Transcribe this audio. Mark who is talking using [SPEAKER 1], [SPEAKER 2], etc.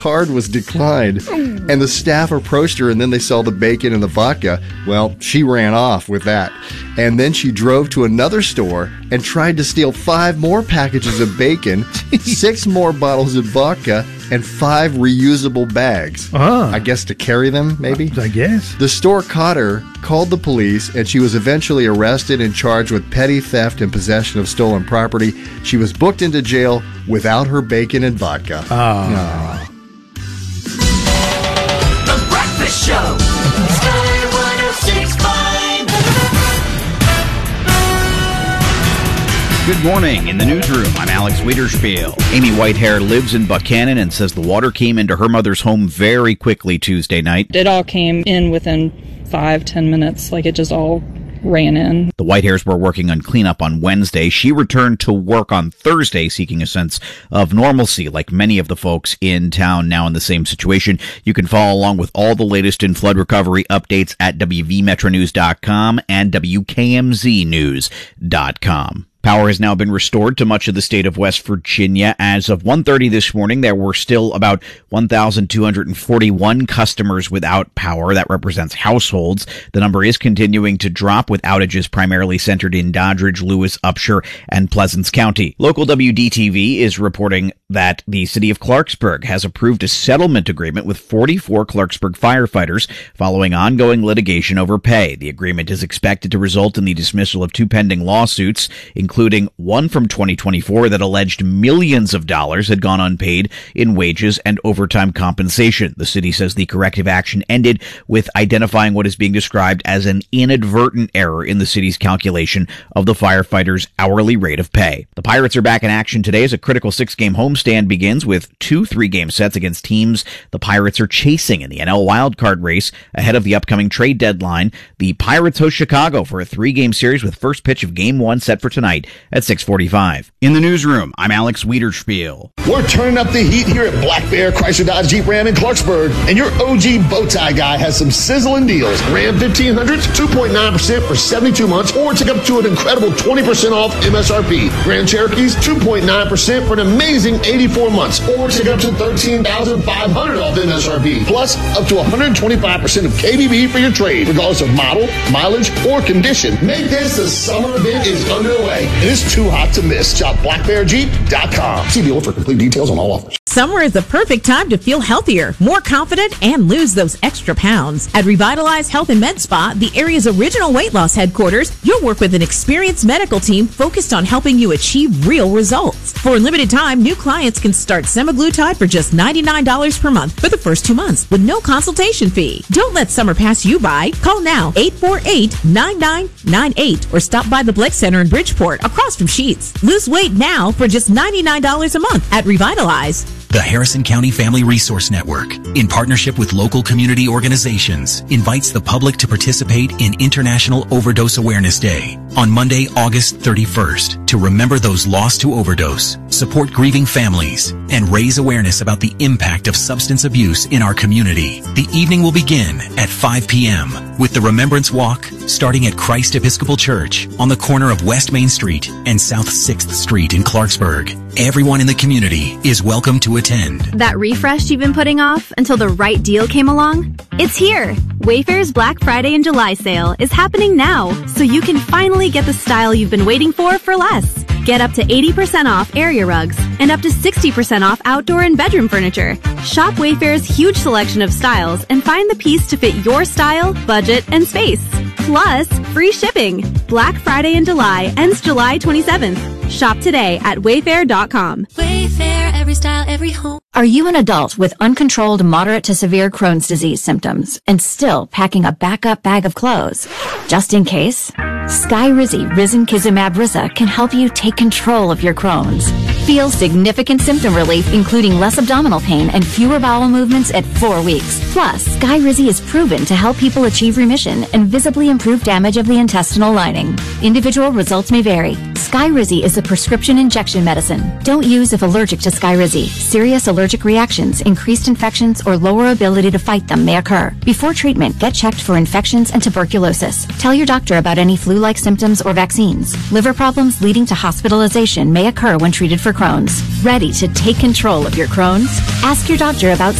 [SPEAKER 1] card was declined, and the staff approached her, and then they saw the bacon and the vodka. Well, she ran off with that, and then she drove to another store and tried to steal 5 more packages of bacon, 6 more bottles of vodka, and 5 reusable bags. I guess to carry them, maybe?
[SPEAKER 2] I guess.
[SPEAKER 1] The store caught her, called the police, and she was eventually arrested and charged with petty theft and possession of stolen property. She was booked into jail without her bacon and vodka.
[SPEAKER 3] The Breakfast Show. Sky 106.5.
[SPEAKER 4] Good morning. In the newsroom, I'm Alex Wiederspiel. Amy Whitehair lives in Buchanan and says the water came into her mother's home very quickly Tuesday night.
[SPEAKER 5] It all came in within 5-10 minutes. Like, it just all ran in.
[SPEAKER 4] The Whitehairs were working on cleanup on Wednesday. She returned to work on Thursday, seeking a sense of normalcy, like many of the folks in town now in the same situation. You can follow along with all the latest in flood recovery updates at WVMetroNews.com and WKMZNews.com. Power has now been restored to much of the state of West Virginia. As of 1:30 this morning, there were still about 1,241 customers without power. That represents households. The number is continuing to drop, with outages primarily centered in Doddridge, Lewis, Upshur, and Pleasants County. Local WDTV is reporting that the city of Clarksburg has approved a settlement agreement with 44 Clarksburg firefighters following ongoing litigation over pay. The agreement is expected to result in the dismissal of 2 pending lawsuits, including one from 2024 that alleged millions of dollars had gone unpaid in wages and overtime compensation. The city says the corrective action ended with identifying what is being described as an inadvertent error in the city's calculation of the firefighters' hourly rate of pay. The Pirates are back in action today as a critical 6-game homestand begins with 2 3-game sets against teams the Pirates are chasing in the NL wildcard race ahead of the upcoming trade deadline. The Pirates host Chicago for a 3-game series with first pitch of Game 1 set for tonight at 6:45. In the newsroom, I'm Alex Wiederspiel.
[SPEAKER 6] We're turning up the heat here at Black Bear Chrysler Dodge Jeep Ram in Clarksburg, and your OG Bowtie guy has some sizzling deals. Ram 1500s, 2.9% for 72 months, or take up to an incredible 20% off MSRP. Grand Cherokees, 2.9% for an amazing 84 months, or take up to $13,500 off MSRP. Plus, up to 125% of KBB for your trade, regardless of model, mileage, or condition. Make this the summer event is underway. It is too hot to miss. Shop blackbearjeep.com. See dealer for complete details on all offers.
[SPEAKER 7] Summer is the perfect time to feel healthier, more confident, and lose those extra pounds. At Revitalize Health and Med Spa, the area's original weight loss headquarters, you'll work with an experienced medical team focused on helping you achieve real results. For a limited time, new clients can start semaglutide for just $99 per month for the first 2 months with no consultation fee. Don't let summer pass you by. Call now, 848-9998, or stop by the Blake Center in Bridgeport across from Sheetz. Lose weight now for just $99 a month at Revitalize.
[SPEAKER 8] The Harrison County Family Resource Network, in partnership with local community organizations, invites the public to participate in International Overdose Awareness Day on Monday, August 31st, to remember those lost to overdose, support grieving families, and raise awareness about the impact of substance abuse in our community. The evening will begin at 5 p.m. with the Remembrance Walk starting at Christ Episcopal Church on the corner of West Main Street and South 6th Street in Clarksburg. Everyone in the community is welcome to attend.
[SPEAKER 9] That refresh you've been putting off until the right deal came along? It's here! Wayfair's Black Friday and July sale is happening now, so you can finally get the style you've been waiting for less. Get up to 80% off area rugs and up to 60% off outdoor and bedroom furniture. Shop Wayfair's huge selection of styles and find the piece to fit your style, budget, and space. Plus, free shipping. Black Friday in July ends July 27th. Shop today at Wayfair.com.
[SPEAKER 3] Wayfair, every style, every home.
[SPEAKER 10] Are you an adult with uncontrolled moderate to severe Crohn's disease symptoms and still packing a backup bag of clothes? Just in case? Skyrizi Risankizumab Riza can help you take control of your Crohn's. Feel significant symptom relief, including less abdominal pain and fewer bowel movements at 4 weeks. Plus, Skyrizi is proven to help people achieve remission and visibly improve damage of the intestinal lining. Individual results may vary. Skyrizi is a prescription injection medicine. Don't use if allergic to Skyrizi. Serious allergic reactions, increased infections, or lower ability to fight them may occur. Before treatment, get checked for infections and tuberculosis. Tell your doctor about any flu-like symptoms or vaccines. Liver problems leading to hospitalization may occur when treated for Crohn's. Ready to take control of your Crohn's? Ask your doctor about